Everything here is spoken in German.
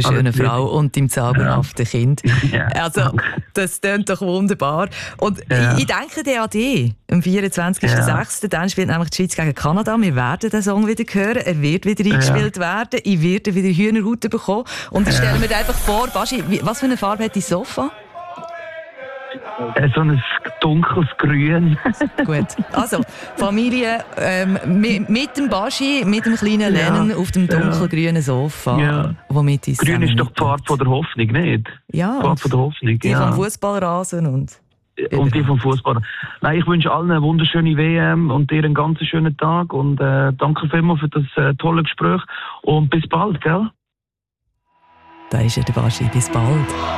schönen Frau und deinem zauberhaften Kind. Ja, also, danke. das klingt doch wunderbar. Und ich denke dir an dich, am 24.06. Dann spielt nämlich die Schweiz gegen Kanada. Wir werden den Song wieder hören. Er wird wieder eingespielt werden. Ich werde wieder Hühnerhaut bekommen. Und ich stelle mir dir einfach vor, Baschi, was für eine Farbe hat dein Sofa? So ein dunkles Grün. Gut, also Familie mit dem Baschi, mit dem kleinen Lennon auf dem dunkelgrünen Sofa. Womit Grün ist doch die Farbe von der Hoffnung, nicht? Ja, die Farbe von der Hoffnung. Die vom Fußballrasen und die vom Fußball. Nein, ich wünsche allen eine wunderschöne WM und dir einen ganz schönen Tag und danke vielmals für das tolle Gespräch und bis bald, gell? Da ist der Baschi, bis bald.